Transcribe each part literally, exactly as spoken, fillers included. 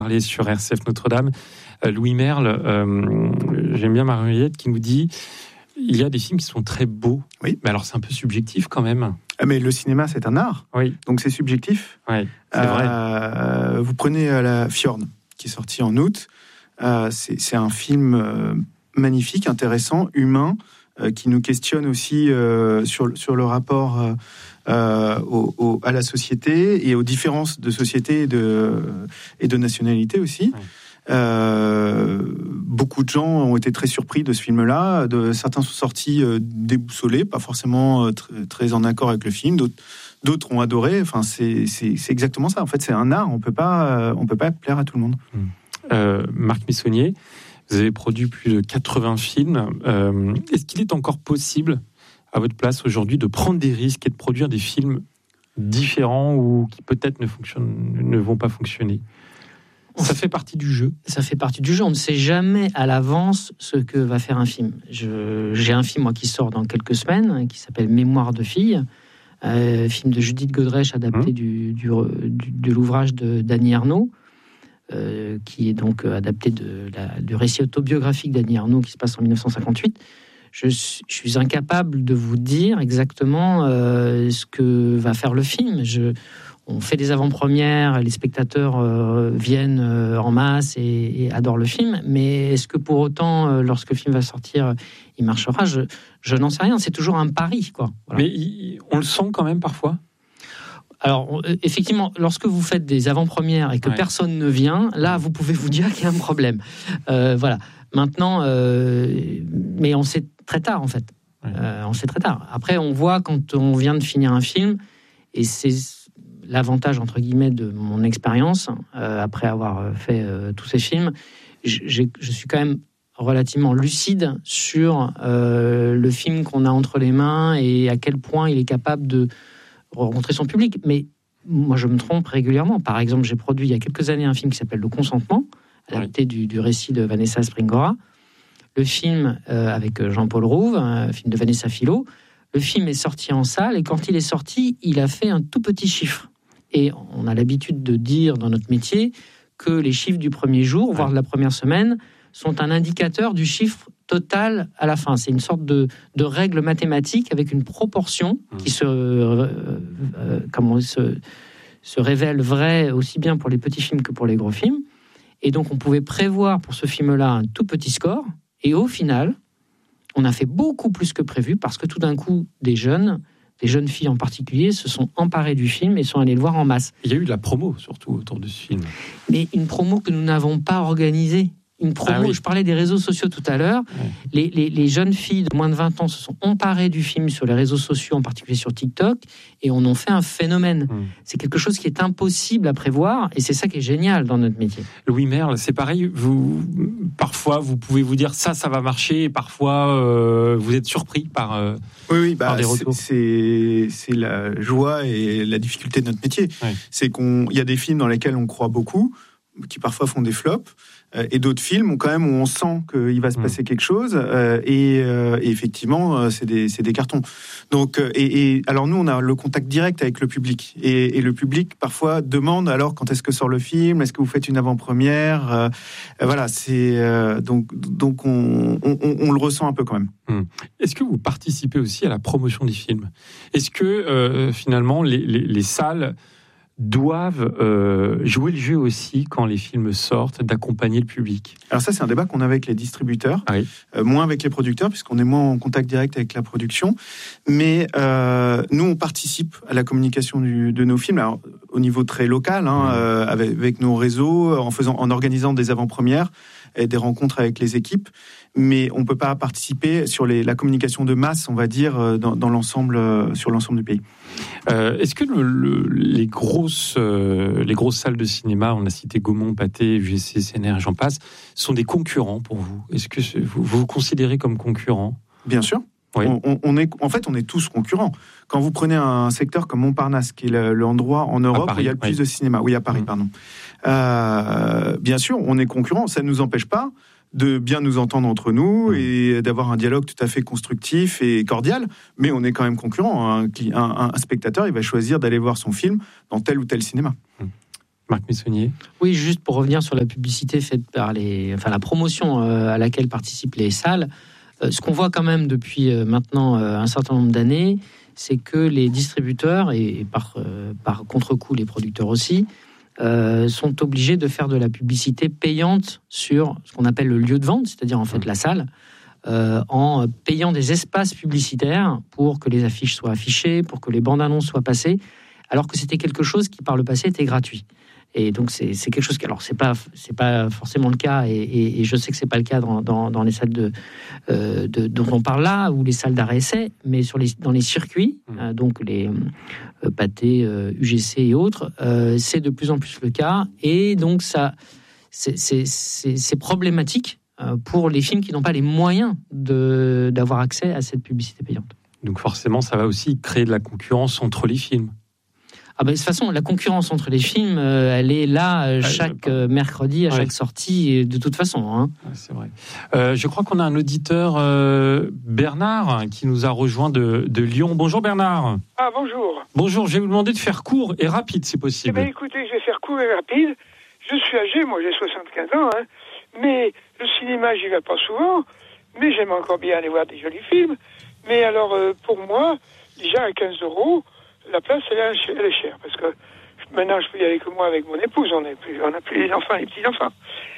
Parler sur R C F Notre-Dame. Euh, Louis Merle, euh, j'aime bien Mariette qui nous dit il y a des films qui sont très beaux. Oui. Mais alors c'est un peu subjectif quand même. Ah, mais le cinéma, c'est un art. Oui. Donc c'est subjectif. Oui, c'est euh, vrai. Vous prenez euh, la Fjord, qui est sortie en août. Euh, c'est, c'est un film euh, magnifique, intéressant, humain, euh, qui nous questionne aussi euh, sur, sur le rapport euh, euh, au, au, à la société et aux différences de société et de, et de nationalité aussi. Oui. Euh, beaucoup de gens ont été très surpris de ce film-là. De, certains sont sortis euh, déboussolés, pas forcément euh, très, très en accord avec le film. D'autres, d'autres ont adoré. Enfin, c'est, c'est, c'est exactement ça. En fait, c'est un art. On peut pas, euh, on peut pas plaire à tout le monde. Euh, Marc Missonnier, vous avez produit plus de quatre-vingts films. Euh, est-ce qu'il est encore possible, à votre place aujourd'hui, de prendre des risques et de produire des films différents ou qui peut-être ne fonctionnent, ne vont pas fonctionner? Ça fait partie du jeu. Ça fait partie du jeu. On ne sait jamais à l'avance ce que va faire un film. Je, j'ai un film moi qui sort dans quelques semaines qui s'appelle Mémoire de fille, euh, film de Judith Godrèche adapté mmh. du, du, du, de l'ouvrage de d'Annie Ernaux, euh, qui est donc adapté de la, du récit autobiographique d'Annie Ernaux qui se passe en dix-neuf cent cinquante-huit. Je, je suis incapable de vous dire exactement euh, ce que va faire le film. Je On fait des avant-premières, les spectateurs euh, viennent euh, en masse et, et adorent le film. Mais est-ce que pour autant, euh, lorsque le film va sortir, il marchera? Je, je n'en sais rien. C'est toujours un pari, quoi. Voilà. Mais il, on le sent quand même parfois. Alors, on, effectivement, lorsque vous faites des avant-premières et que ouais. personne ne vient, là, vous pouvez vous dire qu'il y a un problème. Euh, voilà. Maintenant, euh, mais on sait très tard, en fait. Ouais. Euh, on sait très tard. Après, on voit quand on vient de finir un film, et c'est l'avantage, entre guillemets, de mon expérience, euh, après avoir fait euh, tous ces films, j'ai, je suis quand même relativement lucide sur euh, le film qu'on a entre les mains et à quel point il est capable de rencontrer son public. Mais moi, je me trompe régulièrement. Par exemple, j'ai produit il y a quelques années un film qui s'appelle Le Consentement, adapté oui. du, du récit de Vanessa Springora. Le film euh, avec Jean-Paul Rouve, un film de Vanessa Philo. Le film est sorti en salle et quand il est sorti, il a fait un tout petit chiffre. Et on a l'habitude de dire dans notre métier que les chiffres du premier jour, ouais. voire de la première semaine, sont un indicateur du chiffre total à la fin. C'est une sorte de, de règle mathématique avec une proportion mmh. qui se, euh, euh, comment, se, se révèle vraie aussi bien pour les petits films que pour les gros films. Et donc on pouvait prévoir pour ce film-là un tout petit score. Et au final, on a fait beaucoup plus que prévu parce que tout d'un coup, des jeunes... Les jeunes filles en particulier se sont emparées du film et sont allées le voir en masse. Il y a eu de la promo surtout autour de ce film. Mais une promo que nous n'avons pas organisée. Une promo, ah oui. je parlais des réseaux sociaux tout à l'heure. Ouais. Les, les, les jeunes filles de moins de vingt ans se sont emparées du film sur les réseaux sociaux, en particulier sur TikTok, et on en fait un phénomène. Mmh. C'est quelque chose qui est impossible à prévoir, et c'est ça qui est génial dans notre métier. Louis Merle, c'est pareil. Vous, parfois, vous pouvez vous dire ça, ça va marcher, et parfois, euh, vous êtes surpris par, euh, oui, oui, bah, par des retours. C'est, c'est la joie et la difficulté de notre métier. Ouais. C'est qu'on, il y a des films dans lesquels on croit beaucoup, qui parfois font des flops, euh, et d'autres films où quand même où on sent qu'il va se mmh. passer quelque chose, euh, et, euh, et effectivement euh, c'est des c'est des cartons. Donc euh, et, et alors nous on a le contact direct avec le public, et, et le public parfois demande alors quand est-ce que sort le film, est-ce que vous faites une avant-première, euh, euh, voilà c'est euh, donc donc on, on on le ressent un peu quand même. Mmh. Est-ce que vous participez aussi à la promotion des films? Est-ce que euh, finalement les, les les salles doivent euh, jouer le jeu aussi quand les films sortent, d'accompagner le public? Alors ça, c'est un débat qu'on a avec les distributeurs, ah oui. euh, moins avec les producteurs, puisqu'on est moins en contact direct avec la production. Mais euh, nous, on participe à la communication du, de nos films, alors, au niveau très local, hein, mmh. euh, avec, avec nos réseaux, en faisant, en organisant des avant-premières et des rencontres avec les équipes. Mais on ne peut pas participer sur les, la communication de masse, on va dire, dans, dans l'ensemble, sur l'ensemble du pays. Euh, est-ce que le, le, les, grosses, euh, les grosses salles de cinéma, on a cité Gaumont, Pathé, U G C, C N R, j'en passe, sont des concurrents pour vous? Est-ce que vous vous, vous considérez comme concurrent? Bien sûr. Oui. On, on, on est, en fait, on est tous concurrents. Quand vous prenez un secteur comme Montparnasse, qui est le, l'endroit en Europe Paris, où il y a le plus oui. de cinéma, oui, à Paris, mmh. pardon. Euh, bien sûr, on est concurrents. Ça ne nous empêche pas de bien nous entendre entre nous et d'avoir un dialogue tout à fait constructif et cordial, mais on est quand même concurrents. Un, un, un spectateur, il va choisir d'aller voir son film dans tel ou tel cinéma. Marc Missonnier. Oui, juste pour revenir sur la publicité faite par les, enfin la promotion euh, à laquelle participent les salles. Euh, ce qu'on voit quand même depuis euh, maintenant euh, un certain nombre d'années, c'est que les distributeurs et, et par euh, par contre-coup les producteurs aussi euh, sont obligés de faire de la publicité payante sur ce qu'on appelle le lieu de vente, c'est-à-dire en fait la salle, euh, en payant des espaces publicitaires pour que les affiches soient affichées, pour que les bandes annonces soient passées, alors que c'était quelque chose qui par le passé était gratuit. Et donc c'est, c'est quelque chose qui, alors c'est pas c'est pas forcément le cas, et, et, et je sais que c'est pas le cas dans, dans, dans les salles de, euh, de dont on parle là, ou les salles d'arrêt essai, mais sur les dans les circuits, mmh. euh, donc les euh, Pathé, euh, U G C et autres, euh, c'est de plus en plus le cas, et donc ça c'est c'est, c'est, c'est problématique euh, pour les films qui n'ont pas les moyens de d'avoir accès à cette publicité payante. Donc forcément, ça va aussi créer de la concurrence entre les films. Ah ben, de toute façon, la concurrence entre les films, euh, elle est là euh, chaque euh, mercredi, à ouais. chaque sortie, de toute façon. Hein. Ouais, c'est vrai. Euh, je crois qu'on a un auditeur, euh, Bernard, qui nous a rejoint de, de Lyon. Bonjour Bernard. Ah, bonjour. Bonjour, je vais vous demander de faire court et rapide, si possible. Eh bien, écoutez, je vais faire court et rapide. Je suis âgé, moi j'ai soixante-quinze ans, hein, mais le cinéma, j'y vais pas souvent, mais j'aime encore bien aller voir des jolis films. Mais alors, euh, pour moi, déjà à quinze euros, la place, elle est, elle est chère, parce que maintenant, je peux y aller que moi avec mon épouse, on n'a plus, on a plus les enfants, les petits-enfants.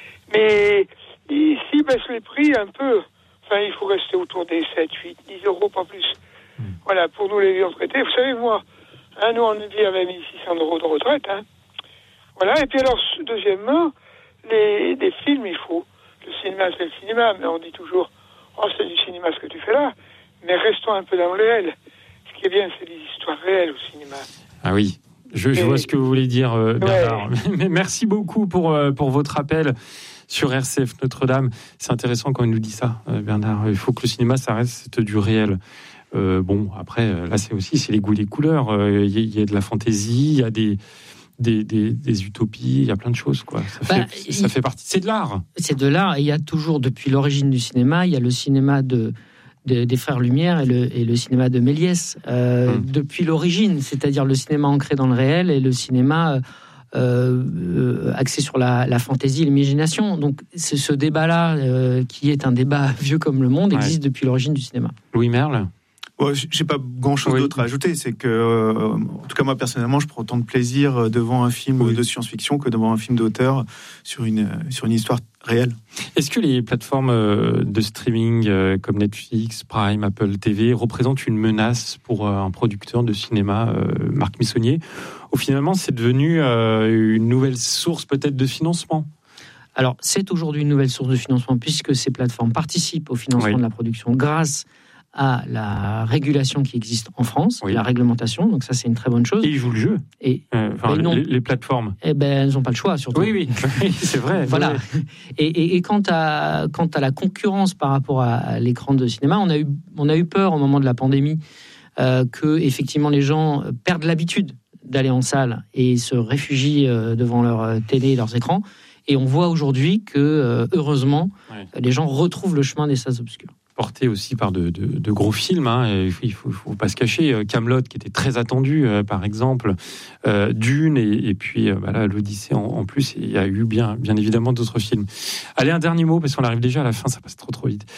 Mais ici, baisse les prix un peu. Enfin, il faut rester autour des sept, huit, dix euros, pas plus. Mmh. Voilà, pour nous, les vieux retraités. Vous savez, moi, hein, nous, on vit avec mille six cents euros de retraite. Hein. Voilà, et puis alors, deuxièmement, les, des films, il faut. Le cinéma, c'est le cinéma, mais on dit toujours, oh, c'est du cinéma ce que tu fais là. Mais restons un peu dans le réel. Ce qui est bien, c'est des histoires réelles au cinéma. Ah oui, je, je vois ce que vous voulez dire, euh, Bernard. Ouais. Merci beaucoup pour, euh, pour votre appel sur R C F Notre-Dame. C'est intéressant quand il nous dit ça, euh, Bernard. Il faut que le cinéma, ça reste du réel. Euh, bon, après, là, c'est aussi c'est les goûts et les couleurs. Il euh, y, y a de la fantaisie, il y a des... Des, des, des utopies, il y a plein de choses, quoi. Ça, bah, fait, ça fait partie. C'est de l'art. C'est de l'art. Et il y a toujours, depuis l'origine du cinéma, il y a le cinéma de, de des frères Lumière et le, et le cinéma de Méliès. Euh, hum. Depuis l'origine, c'est-à-dire le cinéma ancré dans le réel et le cinéma euh, euh, axé sur la, la fantaisie, l'imagination. Donc, c'est ce débat-là, euh, qui est un débat vieux comme le monde, existe ouais. depuis l'origine du cinéma. Louis Merle. Ouais, j'ai pas grand-chose oui. d'autre à ajouter. C'est que, euh, en tout cas moi personnellement, je prends autant de plaisir devant un film oui. de science-fiction que devant un film d'auteur sur une sur une histoire réelle. Est-ce que les plateformes de streaming comme Netflix, Prime, Apple T V représentent une menace pour un producteur de cinéma, Marc Missonnier, ou finalement c'est devenu une nouvelle source peut-être de financement? Alors c'est aujourd'hui une nouvelle source de financement puisque ces plateformes participent au financement oui. de la production grâce à la régulation qui existe en France, oui. la réglementation, donc ça c'est une très bonne chose. Et ils jouent le jeu. Et euh, enfin, non, les, les plateformes. Eh ben elles n'ont pas le choix surtout. Oui oui, c'est vrai. Voilà. Vrai. Et, et, et quant à quant à la concurrence par rapport à, à l'écran de cinéma, on a eu on a eu peur au moment de la pandémie euh, que effectivement les gens perdent l'habitude d'aller en salle et se réfugient euh, devant leur télé et leurs écrans. Et on voit aujourd'hui que euh, heureusement ouais. les gens retrouvent le chemin des salles obscures. Porté aussi par de, de, de gros films, hein. Il faut, faut pas se cacher. Kaamelott, qui était très attendu, euh, par exemple, euh, Dune, et, et puis euh, bah là, l'Odyssée en, en plus. Il y a eu bien, bien évidemment d'autres films. Allez, un dernier mot, parce qu'on arrive déjà à la fin, ça passe trop trop vite.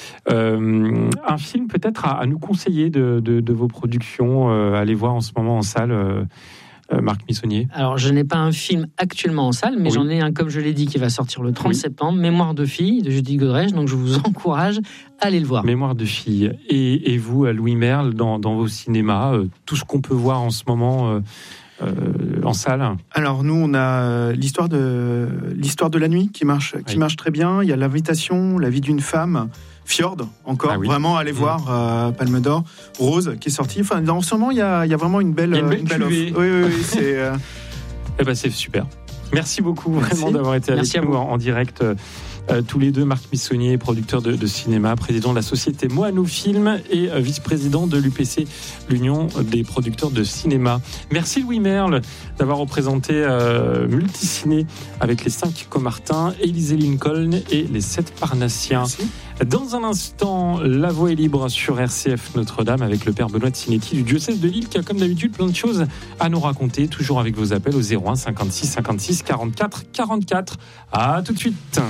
Euh, un film peut-être à, à nous conseiller de, de, de vos productions, euh, à aller voir en ce moment en salle. Euh, Euh, Marc Missonnier. Alors, je n'ai pas un film actuellement en salle, mais oui. j'en ai un, comme je l'ai dit, qui va sortir le trente oui. septembre, Mémoire de fille, de Judith Godrèche, donc je vous encourage à aller le voir. Mémoire de fille. Et, et vous, Louis Merle, dans, dans vos cinémas, euh, tout ce qu'on peut voir en ce moment euh, euh, en salle? Alors, nous, on a l'histoire de, l'histoire de la nuit qui marche, qui oui. marche très bien. Il y a L'Invitation, La vie d'une femme, Fjord, encore, ah oui. vraiment, allez mmh. voir, euh, Palme d'Or, Rose, qui est sorti. Enfin, en ce moment, il y a, il y a vraiment une belle, une belle, une belle offre. Oui, oui, oui, c'est... Euh... eh ben, c'est super. Merci beaucoup, Merci. vraiment, d'avoir été avec Merci nous en, en direct. Euh, tous les deux, Marc Missonnier, producteur de, de cinéma, président de la société Moano Film et euh, vice-président de l'U P C, l'Union des producteurs de cinéma. Merci Louis Merle d'avoir représenté euh, Multiciné avec les cinq Comartins, Élysée Lincoln et les sept Parnassiens. Merci. Dans un instant, la voix est libre sur R C F Notre-Dame avec le père Benoît de Sinetti du diocèse de Lille qui a comme d'habitude plein de choses à nous raconter, toujours avec vos appels au zéro un cinquante-six cinquante-six quarante-quatre quarante-quatre. À tout de suite.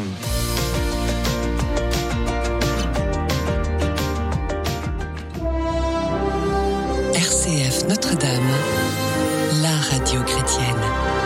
R C F Notre-Dame, la radio chrétienne.